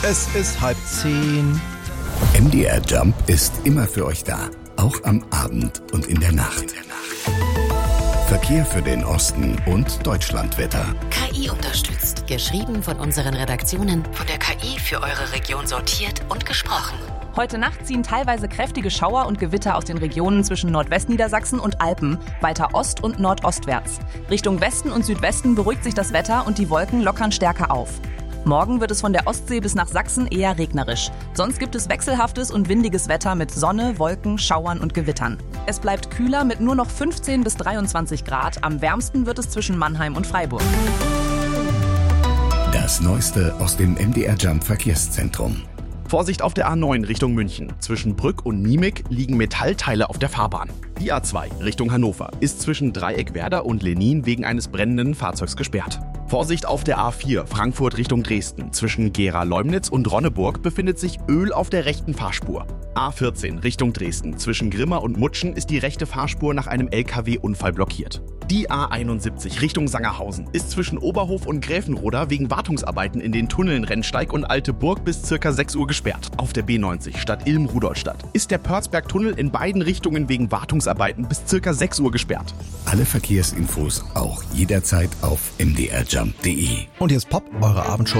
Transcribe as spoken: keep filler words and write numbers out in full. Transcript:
Es ist halb zehn. M D R Jump ist immer für euch da, auch am Abend und in der Nacht. Verkehr für den Osten und Deutschlandwetter. K I unterstützt. Geschrieben von unseren Redaktionen, von der K I für eure Region sortiert und gesprochen. Heute Nacht ziehen teilweise kräftige Schauer und Gewitter aus den Regionen zwischen Nordwestniedersachsen und Alpen, weiter ost- und nordostwärts. Richtung Westen und Südwesten beruhigt sich das Wetter und die Wolken lockern stärker auf. Morgen wird es von der Ostsee bis nach Sachsen eher regnerisch. Sonst gibt es wechselhaftes und windiges Wetter mit Sonne, Wolken, Schauern und Gewittern. Es bleibt kühler mit nur noch fünfzehn bis dreiundzwanzig Grad. Am wärmsten wird es zwischen Mannheim und Freiburg. Das Neueste aus dem M D R Jump Verkehrszentrum. Vorsicht auf der A neun Richtung München. Zwischen Brück und Niemig liegen Metallteile auf der Fahrbahn. Die A zwei Richtung Hannover ist zwischen Dreieckwerder und Lenin wegen eines brennenden Fahrzeugs gesperrt. Vorsicht auf der A vier Frankfurt Richtung Dresden. Zwischen Gera-Leumnitz und Ronneburg befindet sich Öl auf der rechten Fahrspur. A vierzehn Richtung Dresden. Zwischen Grimma und Mutschen ist die rechte Fahrspur nach einem L K W-Unfall blockiert. Die A einundsiebzig Richtung Sangerhausen ist zwischen Oberhof und Gräfenroda wegen Wartungsarbeiten in den Tunneln Rennsteig und Alte Burg bis ca. sechs Uhr gesperrt. Auf der B neunzig Stadt Ilm-Rudolstadt ist der Pörzberg-Tunnel in beiden Richtungen wegen Wartungsarbeiten bis ca. sechs Uhr gesperrt. Alle Verkehrsinfos auch jederzeit auf m d r jump punkt d e. Und jetzt Pop, eure Abendshow